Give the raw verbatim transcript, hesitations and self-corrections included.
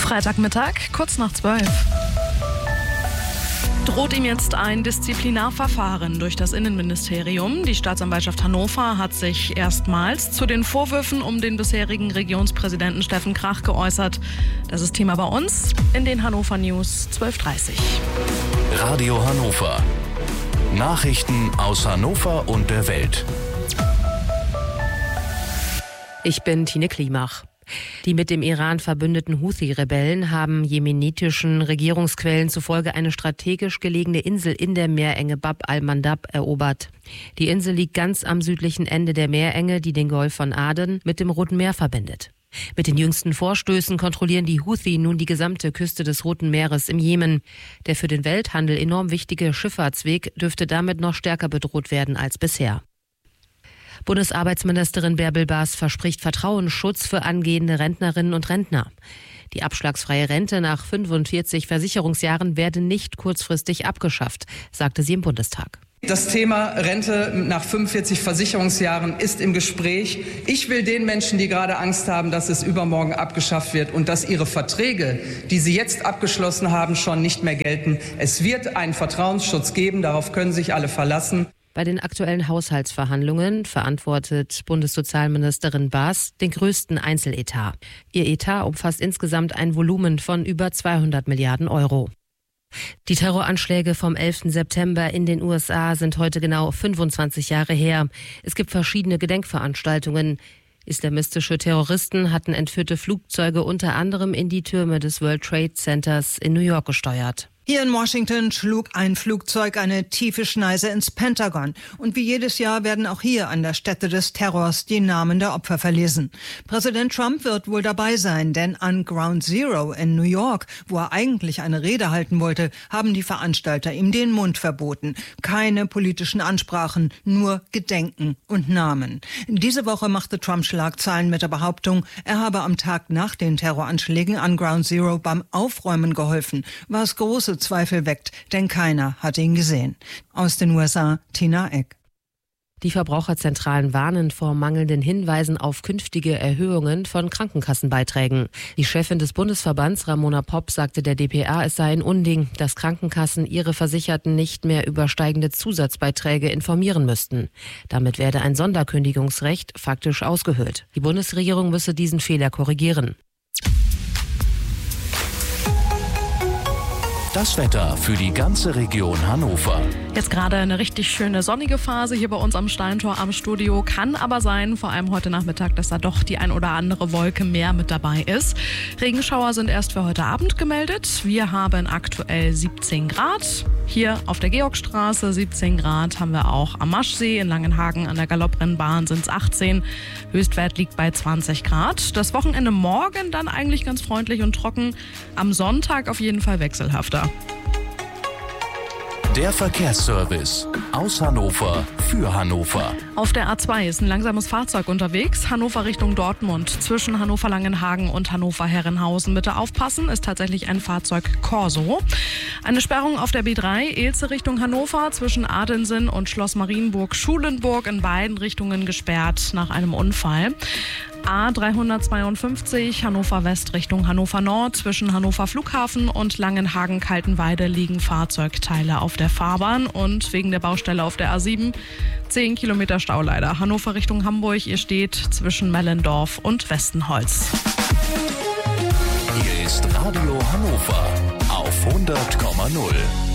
Freitagmittag, kurz nach zwölf. Droht ihm jetzt ein Disziplinarverfahren durch das Innenministerium. Die Staatsanwaltschaft Hannover hat sich erstmals zu den Vorwürfen um den bisherigen Regionspräsidenten Steffen Krach geäußert. Das ist Thema bei uns in den Hannover News zwölf Uhr dreißig. Radio Hannover. Nachrichten aus Hannover und der Welt. Ich bin Tine Klimach. Die mit dem Iran verbündeten Houthi-Rebellen haben jemenitischen Regierungsquellen zufolge eine strategisch gelegene Insel in der Meerenge Bab al-Mandab erobert. Die Insel liegt ganz am südlichen Ende der Meerenge, die den Golf von Aden mit dem Roten Meer verbindet. Mit den jüngsten Vorstößen kontrollieren die Houthi nun die gesamte Küste des Roten Meeres im Jemen. Der für den Welthandel enorm wichtige Schifffahrtsweg dürfte damit noch stärker bedroht werden als bisher. Bundesarbeitsministerin Bärbel Baas verspricht Vertrauensschutz für angehende Rentnerinnen und Rentner. Die abschlagsfreie Rente nach fünfundvierzig Versicherungsjahren werde nicht kurzfristig abgeschafft, sagte sie im Bundestag. Das Thema Rente nach fünfundvierzig Versicherungsjahren ist im Gespräch. Ich will den Menschen, die gerade Angst haben, dass es übermorgen abgeschafft wird und dass ihre Verträge, die sie jetzt abgeschlossen haben, schon nicht mehr gelten. Es wird einen Vertrauensschutz geben, darauf können sich alle verlassen. Bei den aktuellen Haushaltsverhandlungen verantwortet Bundessozialministerin Baas den größten Einzeletat. Ihr Etat umfasst insgesamt ein Volumen von über zweihundert Milliarden Euro. Die Terroranschläge vom elften September in den U S A sind heute genau fünfundzwanzig Jahre her. Es gibt verschiedene Gedenkveranstaltungen. Islamistische Terroristen hatten entführte Flugzeuge unter anderem in die Türme des World Trade Centers in New York gesteuert. Hier in Washington schlug ein Flugzeug eine tiefe Schneise ins Pentagon. Und wie jedes Jahr werden auch hier an der Stätte des Terrors die Namen der Opfer verlesen. Präsident Trump wird wohl dabei sein, denn an Ground Zero in New York, wo er eigentlich eine Rede halten wollte, haben die Veranstalter ihm den Mund verboten. Keine politischen Ansprachen, nur Gedenken und Namen. Diese Woche machte Trump Schlagzeilen mit der Behauptung, er habe am Tag nach den Terroranschlägen an Ground Zero beim Aufräumen geholfen, was große Zweifel weckt, denn keiner hat ihn gesehen. Aus den U S A, Tina Eck. Die Verbraucherzentralen warnen vor mangelnden Hinweisen auf künftige Erhöhungen von Krankenkassenbeiträgen. Die Chefin des Bundesverbands, Ramona Popp, sagte der D P A, es sei ein Unding, dass Krankenkassen ihre Versicherten nicht mehr über steigende Zusatzbeiträge informieren müssten. Damit werde ein Sonderkündigungsrecht faktisch ausgehöhlt. Die Bundesregierung müsse diesen Fehler korrigieren. Das Wetter für die ganze Region Hannover. Jetzt gerade eine richtig schöne sonnige Phase hier bei uns am Steintor am Studio. Kann aber sein, vor allem heute Nachmittag, dass da doch die ein oder andere Wolke mehr mit dabei ist. Regenschauer sind erst für heute Abend gemeldet. Wir haben aktuell siebzehn Grad. Hier auf der Georgstraße siebzehn Grad haben wir auch am Maschsee. In Langenhagen an der Galopprennbahn sind es achtzehn. Höchstwert liegt bei zwanzig Grad. Das Wochenende morgen dann eigentlich ganz freundlich und trocken. Am Sonntag auf jeden Fall wechselhafter. Der Verkehrsservice aus Hannover für Hannover. Auf der A zwei ist ein langsames Fahrzeug unterwegs. Hannover Richtung Dortmund. Zwischen Hannover-Langenhagen und Hannover-Herrenhausen. Bitte aufpassen, ist tatsächlich ein Fahrzeug Corso. Eine Sperrung auf der B drei, Elze Richtung Hannover. Zwischen Adensen und Schloss Marienburg-Schulenburg in beiden Richtungen gesperrt nach einem Unfall. A dreihundertzweiundfünfzig Hannover West Richtung Hannover Nord. Zwischen Hannover Flughafen und Langenhagen-Kaltenweide liegen Fahrzeugteile auf der Fahrbahn. Und wegen der Baustelle auf der A sieben zehn Kilometer Stau leider. Hannover Richtung Hamburg, ihr steht zwischen Mellendorf und Westenholz. Hier ist Radio Hannover auf hundert Komma null.